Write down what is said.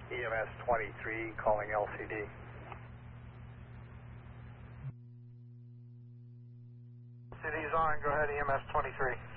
EMS 23 calling LCD. LCD's on, go ahead, EMS 23.